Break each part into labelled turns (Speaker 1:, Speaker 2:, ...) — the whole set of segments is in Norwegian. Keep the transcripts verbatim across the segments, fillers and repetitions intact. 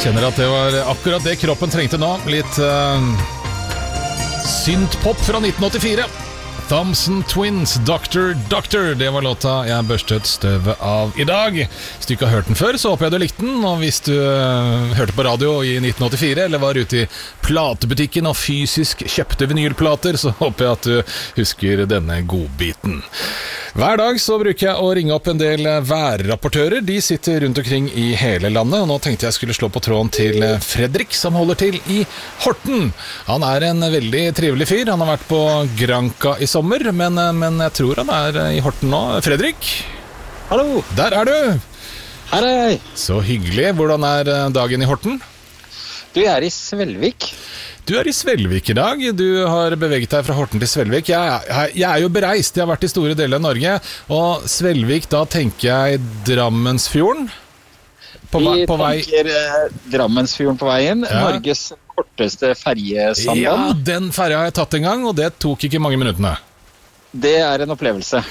Speaker 1: Kjenner at det var akkurat det kroppen trengte nå. Litt uh, syntpop fra nitten åttifire. Thompson Twins, Doctor, Doctor. Det var låta jeg børstet støvet av i dag. Hvis du ikke har hørt den før, så håper jeg du likte den. Og hvis du uh, hørte på radio i nitten åttifire, eller var ute i platebutikken og fysisk kjøpte vinylplater, så håper jeg at du husker denne godbiten. Hver dag så bruker jeg å ringe opp en del værrapportører. De sitter rundt omkring i hele landet, og nå tenkte jeg skulle slå på tråden til Fredrik, som holder til i Horten. Han er en veldig trivelig fyr. Han har vært på Granca i sommer, men, men jeg tror han er i Horten nå. Fredrik?
Speaker 2: Hallo!
Speaker 1: Der er du!
Speaker 2: Her er jeg!
Speaker 1: Så hyggelig. Hvordan er dagen i Horten?
Speaker 2: Du er i Svelvik.
Speaker 1: Du er i Svelvik i dag. Du har beveget deg fra Horten til Svelvik. Jeg, jeg, jeg er jo bereist. Jeg har vært i store deler av Norge. Og Svelvik, da tenker jeg Drammensfjorden. På,
Speaker 2: Vi
Speaker 1: på vei.
Speaker 2: tenker eh, Drammensfjorden på veien. Ja. Norges korteste ferjesamband.
Speaker 1: Ja, den ferja har jeg tatt en gang, og det tok ikke mange minuttene.
Speaker 2: Det er en opplevelse.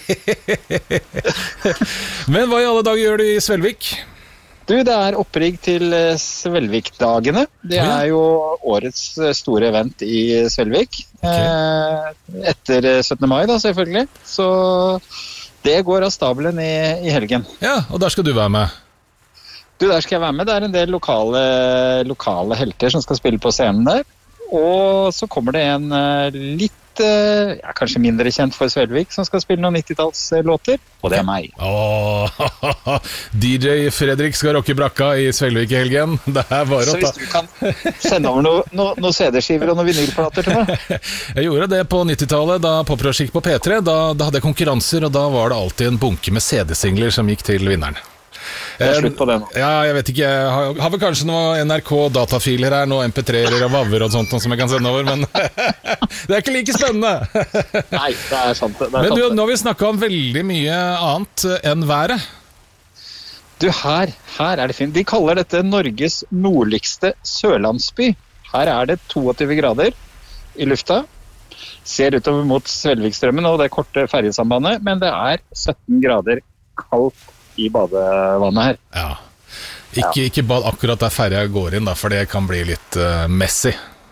Speaker 1: Men hva i alle dager gjør du i Svelvik?
Speaker 2: Du, det er opprigg til Svelvik-dagene. Det er jo årets store event i Svelvik. Okay. Etter syttende mai da, selvfølgelig. Så det går av stabelen i, i helgen.
Speaker 1: Ja, og der skal du være med.
Speaker 2: Du, der skal jeg være med. Det er en del lokale, lokale helter som skal spille på scenen der. Og så kommer det en litt, ja, kanskje mindre kjent for Svelvik, som skal spille noen nittitallslåter, og det er meg.
Speaker 1: Åh, D J Fredrik skal rocke brakka i Svelvik i helgen. Det er bare
Speaker 2: så
Speaker 1: å ta.
Speaker 2: hvis du kan sende over noen no, no C D-skiver og noen vinylplater til meg.
Speaker 1: Jeg gjorde det på nittitallet, da Poprosjekt på P tre, da, da hadde jeg konkurranser, og da var det alltid en bunke med C D-singler som gikk til vinneren.
Speaker 2: Det er slutt på det nå.
Speaker 1: Ja, jeg vet ikke, jeg har, har vel kanskje noen N R K-datafiler her, noen M P tre-er og vavver og sånt som jeg kan sende over, men det er ikke like spennende.
Speaker 2: Nei, det er sant det. Det er
Speaker 1: men
Speaker 2: sant
Speaker 1: du,
Speaker 2: det.
Speaker 1: nå har vi snakket om veldig mye annet enn været.
Speaker 2: Du, her, her er det fint. De kaller dette Norges nordligste sørlandsby. Her er det toogtyve grader i lufta. Ser utover mot Svelvikstrømmen og det korte ferjesambandet, men det er sytten grader kaldt i badevannet her.
Speaker 1: Ja. Ikke, ikke bad akkurat der ferja går inn, da, for det kan bli litt uh, messy.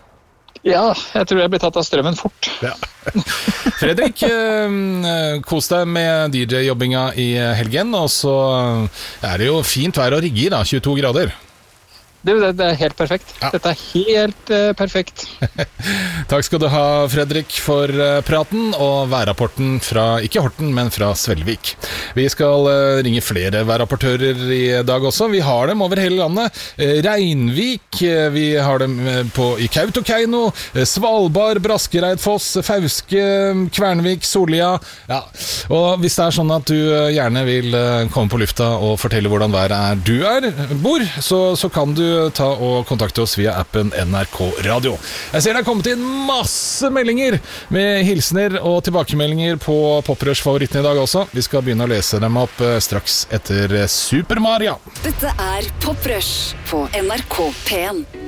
Speaker 2: Ja, jeg tror jeg blir tatt av strømmen fort.
Speaker 1: Ja. Fredrik, uh, kos deg med D J-jobbinga i helgen, og så er det jo fint vær å rigge i, da, tjueto grader.
Speaker 2: Det, det, det er helt perfekt. Ja. Dette er helt uh, perfekt.
Speaker 1: Takk skal du ha, Fredrik, for uh, praten og værrapporten fra, ikke Horten, men fra Svelvik. Vi skal uh, ringe flere værrapportører i dag også. Vi har dem over hele landet. Uh, Reinvik, uh, vi har dem uh, på, i Kautokeino, uh, Svalbard, Braskereidfoss, Fauske, Kvernvik, Solia. Ja. Og hvis det er sånn at du uh, gjerne vil uh, komme på lufta og fortelle hvordan været er du er, bor, så, så kan du ta og kontakte oss via appen N R K Radio. Jeg ser det har kommet inn masse meldinger med hilsener og tilbakemeldinger på Poprush-favoritten i dag også. Vi skal begynne å lese dem opp straks etter Super Maria.
Speaker 3: Dette er Poprush på N R K P en.